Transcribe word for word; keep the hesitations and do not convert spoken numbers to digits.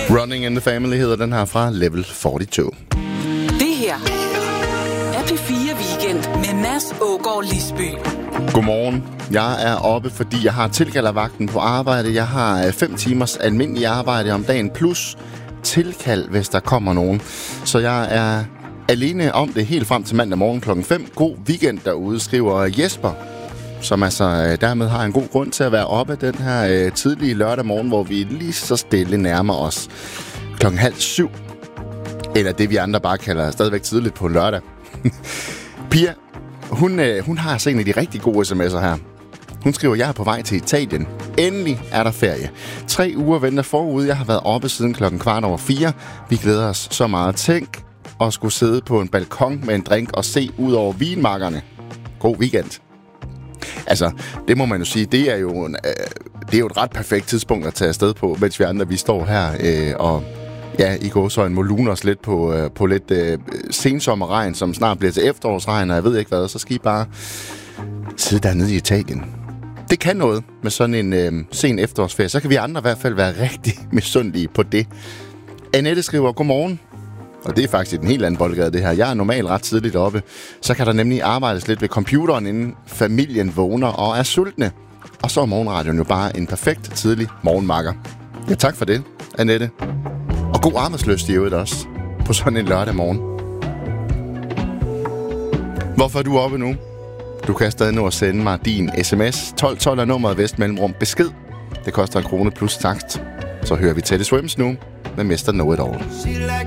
Running in the Family hedder den her fra Level fireogfyrre. Det her er P fire Weekend med Mads Ågaard Lisby. Godmorgen. Jeg er oppe, fordi jeg har tilkaldervagten på arbejde. Jeg har fem timers almindelig arbejde om dagen, plus tilkald, hvis der kommer nogen. Så jeg er alene om det helt frem til mandag morgen klokken fem. God weekend derude, skriver Jesper, som altså dermed har en god grund til at være oppe den her øh, tidlige lørdag morgen, hvor vi lige så stille nærmer os klokken halv syv. Eller det, vi andre bare kalder stadigvæk tidligt på lørdag. Pia, hun, øh, hun har altså en af de rigtig gode sms'er her. Hun skriver, jeg er på vej til Italien. Endelig er der ferie. Tre uger venter forud. Jeg har været oppe siden klokken kvart over fire. Vi glæder os så meget. Tænk at skulle sidde på en balkon med en drink og se ud over vinmarkerne. God weekend. Altså, det må man jo sige, det er jo, en, øh, det er jo et ret perfekt tidspunkt at tage afsted på, mens vi andre, vi står her øh, og ja, i gåsøjne må lune os lidt på, øh, på lidt øh, sensommerregn, som snart bliver til efterårsregn, og jeg ved ikke hvad, så skal I bare sidde dernede i Italien. Det kan noget med sådan en øh, sen efterårsferie, så kan vi andre i hvert fald være rigtig misundelige på det. Annette skriver, godmorgen. Og det er faktisk en helt anden boldgade, det her. Jeg er normalt ret tidligt oppe. Så kan der nemlig arbejdes lidt ved computeren, inden familien vågner og er sultne. Og så er morgenradioen jo bare en perfekt tidlig morgenmakker. Ja, tak for det, Annette. Og god arbejdsløst i øvrigt også, på sådan en lørdag morgen. Hvorfor er du oppe nu? Du kan stadig nå at sende mig din sms. tolv tolv er nummeret Vestmellemrum. Besked. Det koster en krone plus takst. Så hører vi Teddy Swims nu med Mister Know It All.